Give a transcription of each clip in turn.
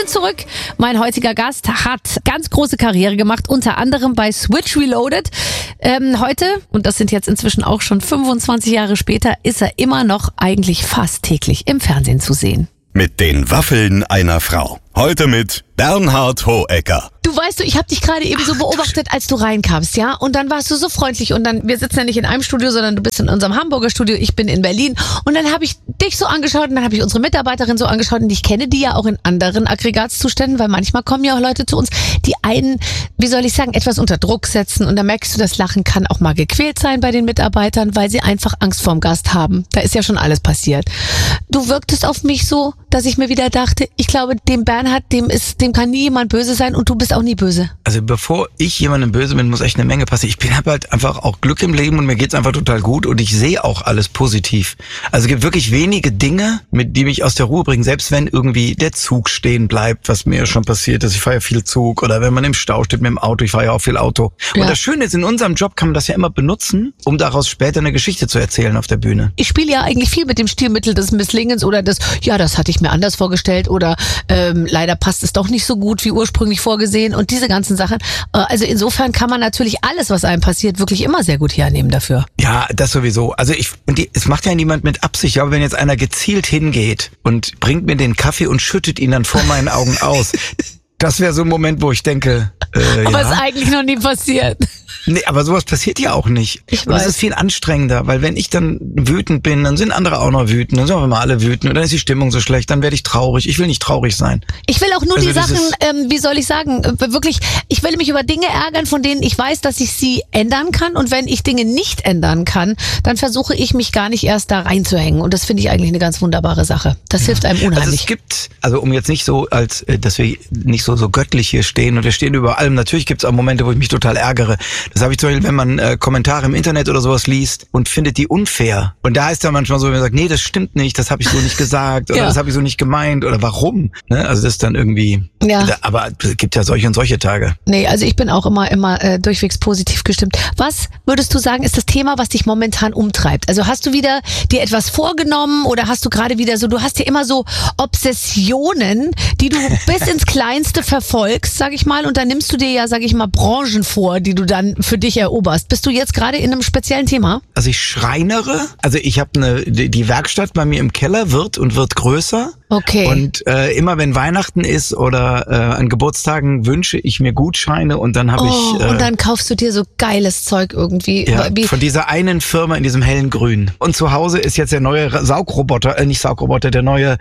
zurück. Mein heutiger Gast hat ganz große Karriere gemacht, unter anderem bei Switch Reloaded. Heute, und das sind jetzt inzwischen auch schon 25 Jahre später, ist er immer noch eigentlich fast täglich im Fernsehen zu sehen. Mit den Waffeln einer Frau. Heute mit Bernhard Hoëcker. Du weißt, ich habe dich gerade eben so beobachtet, als du reinkamst, ja? Und dann warst du so freundlich und dann, wir sitzen ja nicht in einem Studio, sondern du bist in unserem Hamburger Studio, ich bin in Berlin. Und dann habe ich dich so angeschaut und dann habe ich unsere Mitarbeiterin so angeschaut und ich kenne die ja auch in anderen Aggregatzuständen, weil manchmal kommen ja auch Leute zu uns, die einen, wie soll ich sagen, etwas unter Druck setzen und da merkst du, das Lachen kann auch mal gequält sein bei den Mitarbeitern, weil sie einfach Angst vorm Gast haben. Da ist ja schon alles passiert. Du wirktest auf mich so, dass ich mir wieder dachte, ich glaube, dem Bernhard, dem kann nie jemand böse sein und du bist auch nie böse. Also bevor ich jemandem böse bin, muss echt eine Menge passieren. Ich habe halt einfach auch Glück im Leben und mir geht's einfach total gut und ich sehe auch alles positiv. Also es gibt wirklich wenige Dinge, die mich aus der Ruhe bringen, selbst wenn irgendwie der Zug stehen bleibt, was mir schon passiert ist. Ich fahre ja viel Zug oder wenn man im Stau steht mit dem Auto, ich fahre ja auch viel Auto. Ja. Und das Schöne ist, in unserem Job kann man das ja immer benutzen, um daraus später eine Geschichte zu erzählen auf der Bühne. Ich spiele ja eigentlich viel mit dem Stilmittel des Misslingens oder das hatte ich mir anders vorgestellt oder leider passt es doch nicht so gut wie ursprünglich vorgesehen und diese ganzen Sachen. Also insofern kann man natürlich alles, was einem passiert, wirklich immer sehr gut hernehmen dafür. Ja, das sowieso. Also es macht ja niemand mit Absicht. Aber wenn jetzt einer gezielt hingeht und bringt mir den Kaffee und schüttet ihn dann vor meinen Augen aus, das wäre so ein Moment, wo ich denke, aber ist eigentlich noch nie passiert. Nee, aber sowas passiert ja auch nicht. Ich und weiß. das ist viel anstrengender, weil wenn ich dann wütend bin, dann sind andere auch noch wütend, dann sind wir mal alle wütend und dann ist die Stimmung so schlecht, dann werde ich traurig. Ich will nicht traurig sein. Ich will auch nur Also die Sachen, wie soll ich sagen, wirklich, ich will mich über Dinge ärgern, von denen ich weiß, dass ich sie ändern kann und wenn ich Dinge nicht ändern kann, dann versuche ich mich gar nicht erst da reinzuhängen und das finde ich eigentlich eine ganz wunderbare Sache. Das hilft einem unheimlich. Also es gibt, um jetzt nicht so, als dass wir nicht so göttlich hier stehen und wir stehen über allem, natürlich gibt es auch Momente, wo ich mich total ärgere. Das habe ich zum Beispiel, wenn man Kommentare im Internet oder sowas liest und findet die unfair. Und da ist dann manchmal so, wenn man sagt, nee, das stimmt nicht, das habe ich so nicht gesagt oder das habe ich so nicht gemeint oder warum. Ne? Also das ist dann irgendwie, aber es gibt ja solche und solche Tage. Nee, also ich bin auch immer durchwegs positiv gestimmt. Was würdest du sagen, ist das Thema, was dich momentan umtreibt? Also hast du wieder dir etwas vorgenommen oder hast du gerade wieder so, du hast ja immer so Obsessionen, die du bis ins Kleinste verfolgst, sag ich mal, und dann nimmst du dir ja, sag ich mal, Branchen vor, die du dann für dich eroberst. Bist du jetzt gerade in einem speziellen Thema? Also ich schreinere, also ich habe die Werkstatt bei mir im Keller wird größer. Okay. Und immer wenn Weihnachten ist oder an Geburtstagen wünsche ich mir Gutscheine und dann habe ich... und dann kaufst du dir so geiles Zeug irgendwie. Ja, von dieser einen Firma in diesem hellen Grün. Und zu Hause ist jetzt der neue Saugroboter, die neue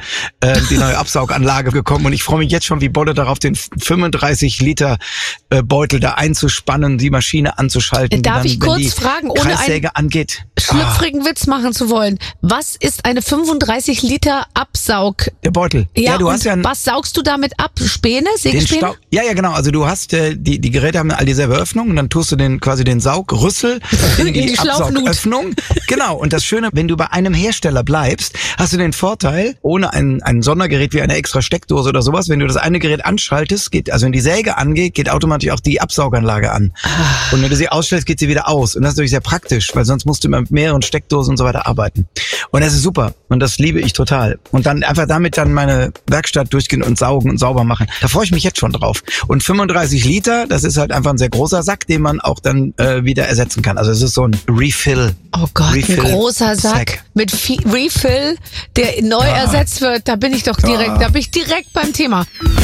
Absauganlage gekommen und ich freue mich jetzt schon wie Bolle darauf, den 35 Liter Beutel da einzuspannen, die Maschine anzuschalten. Darf die ich dann, kurz fragen, ohne Kreissäge angeht. schlüpfrigen Witz machen zu wollen. Was ist eine 35 Liter Absaug? Der Beutel. Ja, du hast ja was saugst du damit ab? Späne? Sägespäne? Ja, genau. Also du hast die Geräte haben all dieselbe Öffnung und dann tust du den Saugrüssel in die Absaugöffnung. Genau. Und das Schöne, wenn du bei einem Hersteller bleibst, hast du den Vorteil, ohne ein Sondergerät wie eine extra Steckdose oder sowas, wenn du das eine Gerät anschaltest, wenn die Säge angeht, geht automatisch auch die Absauganlage an. Und wenn du sie ausstellst, geht sie wieder aus. Und das ist natürlich sehr praktisch, weil sonst musst du immer mit mehreren Steckdosen und so weiter arbeiten. Und das ist super. Und das liebe ich total. Und dann einfach damit dann meine Werkstatt durchgehen und saugen und sauber machen. Da freue ich mich jetzt schon drauf. Und 35 Liter, das ist halt einfach ein sehr großer Sack, den man auch dann wieder ersetzen kann. Also es ist so ein Refill. Oh Gott, ein großer Sack mit Refill, der neu ersetzt wird. Da bin ich doch direkt beim Thema.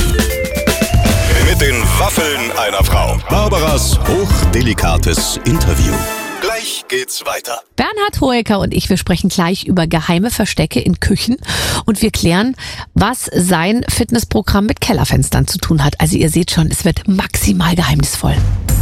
Mit den Waffeln einer Frau. Barbaras hochdelikates Interview. Gleich geht's weiter. Bernhard Hoëcker und ich, wir sprechen gleich über geheime Verstecke in Küchen und wir klären, was sein Fitnessprogramm mit Kellerfenstern zu tun hat. Also ihr seht schon, es wird maximal geheimnisvoll.